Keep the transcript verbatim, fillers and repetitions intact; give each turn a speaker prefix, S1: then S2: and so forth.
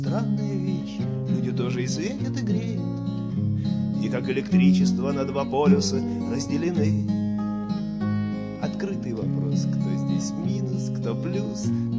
S1: Странная вещь, люди тоже и светят, и греют, и как электричество на два полюса разделены. Открытый вопрос, кто здесь минус, кто плюс.